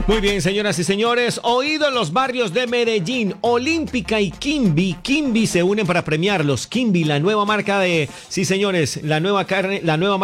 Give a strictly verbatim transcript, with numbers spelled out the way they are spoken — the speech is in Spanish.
Muy bien, señoras y señores, oído en los barrios de Medellín, Olímpica y Kimby. Kimby se unen para premiarlos. Kimby, la nueva marca de, sí, señores, la nueva carne, la nueva